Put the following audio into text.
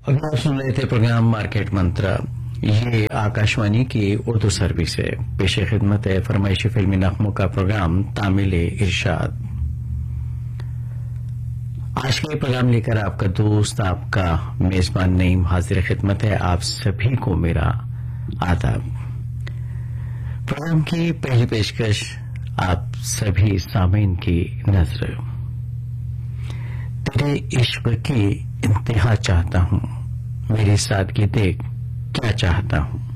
अभी आप सुन रहे थे प्रोग्राम मार्केट मंत्र। ये आकाशवाणी की उर्दू सर्विस है। पेश खिदमत है फरमाइशी फिल्मी नगमों का प्रोग्राम तामिल इरशाद। आज का ये प्रोग्राम लेकर आपका दोस्त, आपका मेजबान नईम हाजिर खिदमत है। आप सभी को मेरा आदाब। प्रोग्राम की पहली पेशकश आप सभी सामीन की नजर। तेरे इश्क की इंतहा चाहता हूं, मेरी सादगी देख क्या चाहता हूं।